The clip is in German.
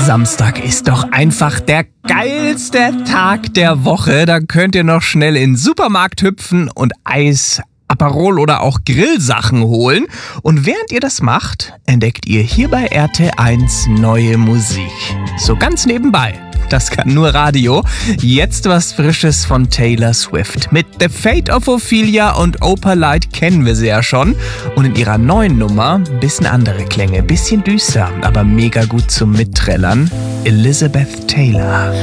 Samstag ist doch einfach der geilste Tag der Woche. Da könnt ihr noch schnell in den Supermarkt hüpfen und Eis, Aperol oder auch Grillsachen holen. Und während ihr das macht, entdeckt ihr hier bei RT1 neue Musik. So ganz nebenbei. Das kann nur Radio. Jetzt was Frisches von Taylor Swift. Mit The Fate of Ophelia und Opalite kennen wir sie ja schon. Und in ihrer neuen Nummer bisschen andere Klänge, bisschen düster, aber mega gut zum Mitträllern. Elizabeth Taylor.